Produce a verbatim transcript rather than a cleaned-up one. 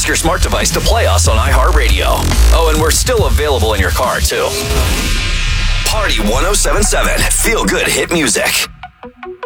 ask your smart device to play us on iHeartRadio. Oh, and we're still available in your car, too. Party one oh seven point seven. Feel good hit music.